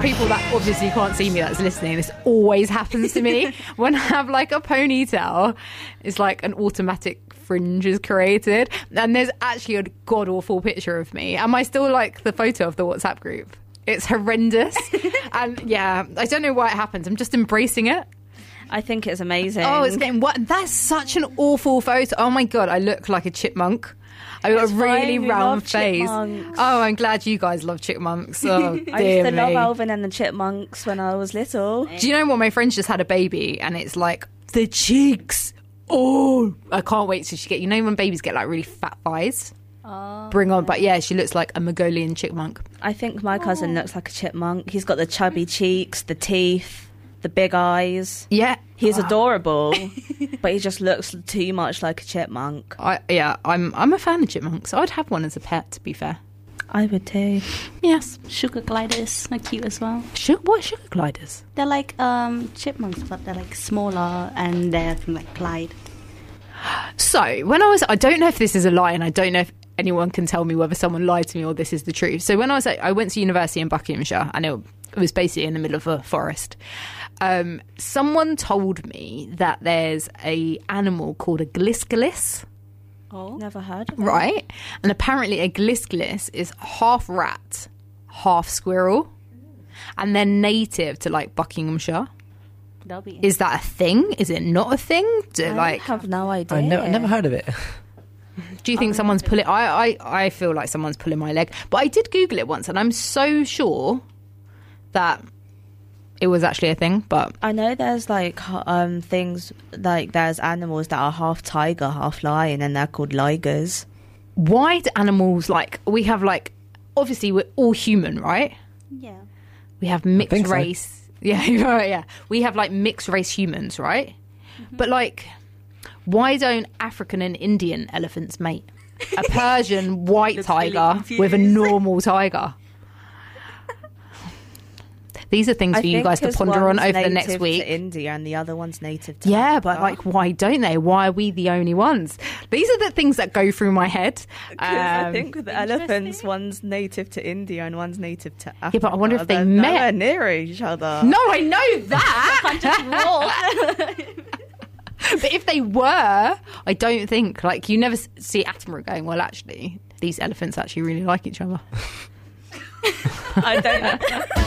people that obviously can't see me that's listening, this always happens to me. When I have like a ponytail, it's like an automatic fringe is created. And there's actually a god-awful picture of me. Am I still like the photo of the WhatsApp group? It's horrendous. And yeah, I don't know why it happens. I'm just embracing it. I think it's amazing. Oh, it's getting what? That's such an awful photo. Oh my God, I look like a chipmunk. I got a really round face. Chipmunks. Oh, I'm glad you guys love chipmunks. Oh, dear I used to love me. Alvin and the Chipmunks when I was little. Do you know what? My friend's just had a baby and it's like the cheeks. Oh, I can't wait till she get. You know when babies get like really fat thighs? Bring on. But yeah, she looks like a Mongolian chipmunk. I think my cousin looks like a chipmunk. He's got the chubby cheeks, the teeth, the big eyes. Yeah. He's adorable, but he just looks too much like a chipmunk. I'm a fan of chipmunks. I'd have one as a pet, to be fair. I would too. Yes. Sugar gliders are cute as well. What are sugar gliders? They're like chipmunks, but they're like smaller and they're from like Clyde. So I don't know if this is a lie, and I don't know if anyone can tell me whether someone lied to me or this is the truth. So when I went to university in Buckinghamshire, and it was basically in the middle of a forest. Someone told me that there's a animal called a gliskelis. Oh, never heard of it. Right? And apparently a gliskelis is half rat, half squirrel, and they're native to like Buckinghamshire. Is that a thing? Is it not a thing? I have no idea. I never heard of it. Do you think someone's pulling... I feel like someone's pulling my leg. But I did Google it once, and I'm so sure that it was actually a thing, but... I know there's like things, like there's animals that are half tiger, half lion, and they're called ligers. Why do animals, like... We have like... Obviously, we're all human, right? Yeah. We have mixed race... So. Yeah, right, yeah. We have like mixed race humans, right? Mm-hmm. But like... Why don't African and Indian elephants mate? A Persian white tiger with a normal tiger. These are things for you guys to ponder on over the next week. To India and the other one's native to Africa. But like, why don't they? Why are we the only ones? These are the things that go through my head. I think with the elephants, one's native to India and one's native to Africa. Yeah, but I wonder if they They're met. nowhere near each other. No, I know that. But if they were, I don't think, like, you never see Attenborough going, well, actually, these elephants actually really like each other. I don't know.